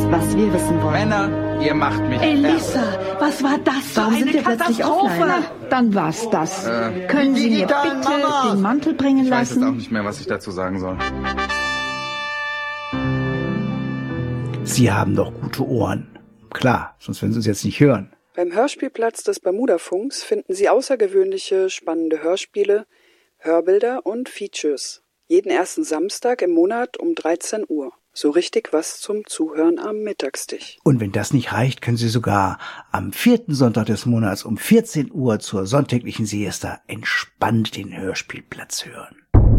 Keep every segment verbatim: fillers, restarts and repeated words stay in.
was wir wissen wollen. Männer, ihr macht mich... Elissa, was war das? Warum sind eine wir plötzlich Katastrophe? offline? Dann war's das. Äh, Können Sie mir bitte Mama. den Mantel bringen Ich weiß lassen? jetzt auch nicht mehr, was ich dazu sagen soll. Sie haben doch gute Ohren. Klar, sonst würden Sie uns jetzt nicht hören. Beim Hörspielplatz des Bermudafunks finden Sie außergewöhnliche, spannende Hörspiele, Hörbilder und Features. Jeden ersten Samstag im Monat um dreizehn Uhr. So richtig was zum Zuhören am Mittagstisch. Und wenn das nicht reicht, können Sie sogar am vierten Sonntag des Monats um vierzehn Uhr zur sonntäglichen Siesta entspannt den Hörspielplatz hören.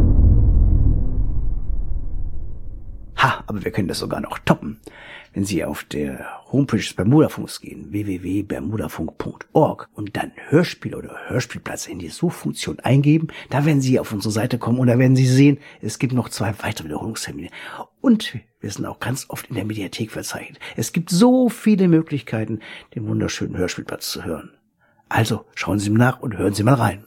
Ha, aber wir können das sogar noch toppen. Wenn Sie auf der Homepage des Bermudafunks gehen, w w w punkt bermudafunk punkt org, und dann Hörspiel oder Hörspielplatz in die Suchfunktion eingeben, da werden Sie auf unsere Seite kommen und da werden Sie sehen, es gibt noch zwei weitere Wiederholungstermine. Und wir sind auch ganz oft in der Mediathek verzeichnet. Es gibt so viele Möglichkeiten, den wunderschönen Hörspielplatz zu hören. Also schauen Sie nach und hören Sie mal rein.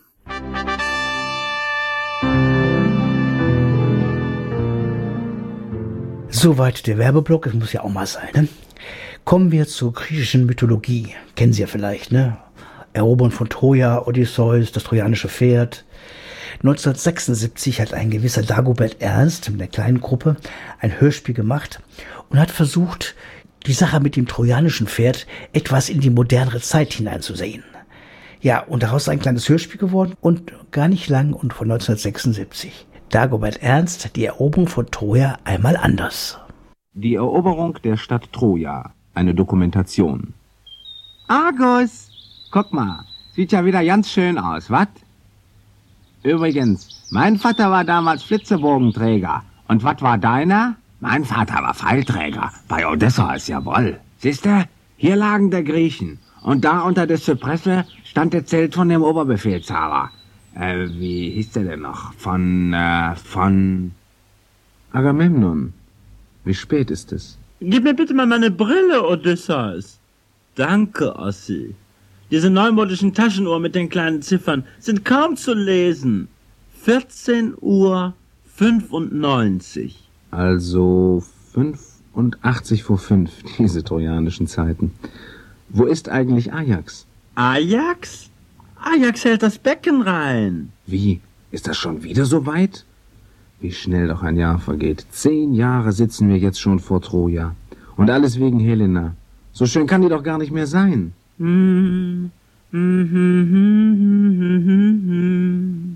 Soweit der Werbeblock, es muss ja auch mal sein, ne? Kommen wir zur griechischen Mythologie. Kennen Sie ja vielleicht, ne? Erobern von Troja, Odysseus, das trojanische Pferd. neunzehnhundertsechsundsiebzig hat ein gewisser Dagobert Ernst mit einer kleinen Gruppe ein Hörspiel gemacht und hat versucht, die Sache mit dem trojanischen Pferd etwas in die modernere Zeit hineinzusehen. Ja, und daraus ist ein kleines Hörspiel geworden und gar nicht lang und von neunzehnhundertsechsundsiebzig. Dagobert Ernst, die Eroberung von Troja einmal anders. Die Eroberung der Stadt Troja, eine Dokumentation. Argus, guck mal, sieht ja wieder ganz schön aus, wat? Übrigens, mein Vater war damals Flitzebogenträger. Und wat war deiner? Mein Vater war Pfeilträger, bei Odysseus, jawohl. Siehste, hier lagen der Griechen. Und da unter der Zypresse stand der Zelt von dem Oberbefehlshaber. Äh, wie hieß der denn noch? Von, äh, von... Agamemnon. Wie spät ist es? Gib mir bitte mal meine Brille, Odysseus. Danke, Ossi. Diese neumodischen Taschenuhr mit den kleinen Ziffern sind kaum zu lesen. vierzehn Uhr fünfundneunzig. Also fünfundachtzig vor fünf, diese trojanischen Zeiten. Wo ist eigentlich Ajax? Ajax? Ajax hält das Becken rein. Wie? Ist das schon wieder so weit? Wie schnell doch ein Jahr vergeht. Zehn Jahre sitzen wir jetzt schon vor Troja. Und alles wegen Helena. So schön kann die doch gar nicht mehr sein. Hm. Hm, hm, hm, hm, hm, hm.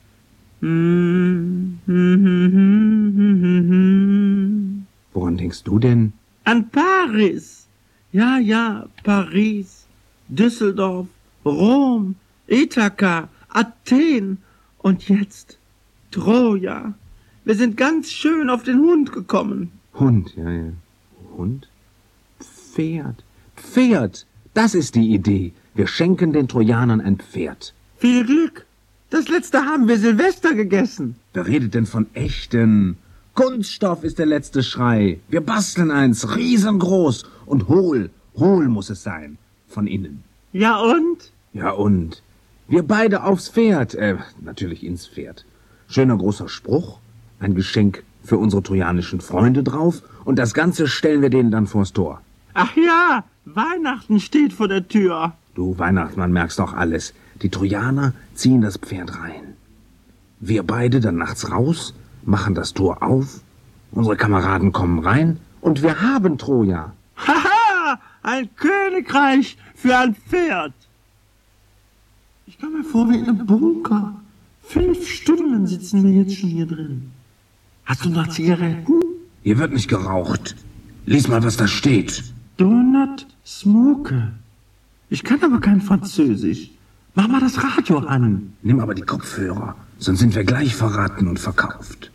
Hm, hm, hm, hm, hm, hm. Woran denkst du denn? An Paris. Ja, ja, Paris. Düsseldorf, Rom, Ithaka, Athen und jetzt Troja. Wir sind ganz schön auf den Hund gekommen. Hund, ja, ja. Hund? Pferd. Pferd! Das ist die Idee. Wir schenken den Trojanern ein Pferd. Viel Glück. Das letzte haben wir Silvester gegessen. Wer redet denn von echten? Kunststoff ist der letzte Schrei. Wir basteln eins, riesengroß. Und hohl, hohl muss es sein. Von innen. Ja und? Ja und? Wir beide aufs Pferd. Äh, natürlich ins Pferd. Schöner großer Spruch. Ein Geschenk für unsere trojanischen Freunde drauf. Und das Ganze stellen wir denen dann vors Tor. Ach ja, Weihnachten steht vor der Tür. Du Weihnachtsmann merkst doch alles. Die Trojaner ziehen das Pferd rein. Wir beide dann nachts raus, machen das Tor auf. Unsere Kameraden kommen rein und wir haben Troja. Haha, ein Königreich für ein Pferd. Ich komme mir vor wie in einem Bunker. Fünf Stunden sitzen wir jetzt schon hier drin. Hast du noch Zigaretten? Hier wird nicht geraucht. Lies mal, was da steht. Do not smoke. Ich kann aber kein Französisch. Mach mal das Radio an. Nimm aber die Kopfhörer, sonst sind wir gleich verraten und verkauft.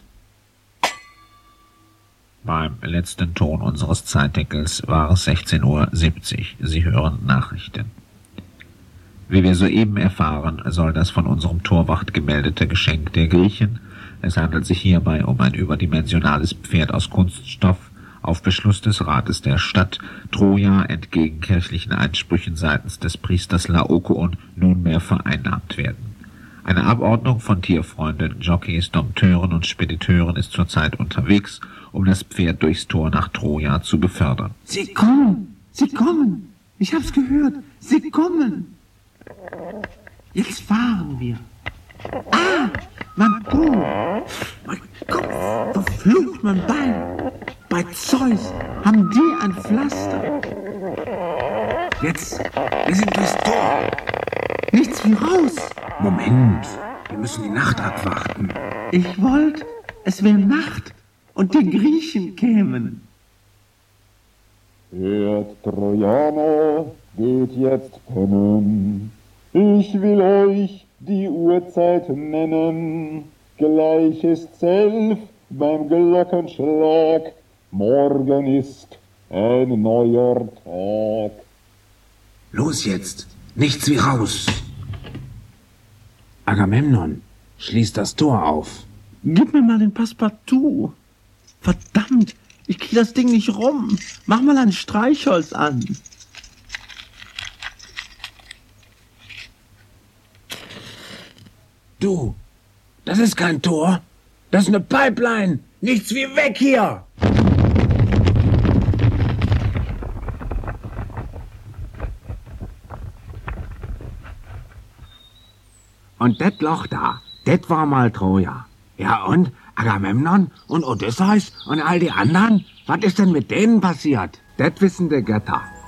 Beim letzten Ton unseres Zeitdeckels war es sechzehn Uhr siebzig. Sie hören Nachrichten. Wie wir soeben erfahren, soll das von unserem Torwacht gemeldete Geschenk der Griechen, es handelt sich hierbei um ein überdimensionales Pferd aus Kunststoff, auf Beschluss des Rates der Stadt Troja entgegen kirchlichen Einsprüchen seitens des Priesters Laokoon nunmehr vereinnahmt werden. Eine Abordnung von Tierfreunden, Jockeys, Dompteuren und Spediteuren ist zurzeit unterwegs, um das Pferd durchs Tor nach Troja zu befördern. Sie kommen! Sie kommen! Ich hab's gehört! Sie kommen! Jetzt fahren wir! Ah! Mein Po! Mein Kopf! Verflucht mein Bein! Bei Zeus haben die ein Pflaster! Jetzt! Wir sind durchs Tor! Nichts wie raus! Moment! Wir müssen die Nacht abwarten. Ich wollte, es wäre Nacht und die Griechen kämen. Hört, Trojaner, geht jetzt pennen. Ich will euch die Uhrzeit nennen. Gleich ist elf beim Glockenschlag. Morgen ist ein neuer Tag. Los jetzt, nichts wie raus. Agamemnon, schließ das Tor auf. Gib mir mal den Passepartout. Verdammt, ich krieg das Ding nicht rum. Mach mal ein Streichholz an. Du, das ist kein Tor. Das ist eine Pipeline. Nichts wie weg hier. Und das Loch da, das war mal Troja. Ja und? Agamemnon und Odysseus und all die anderen? Was ist denn mit denen passiert? Das wissen die Götter.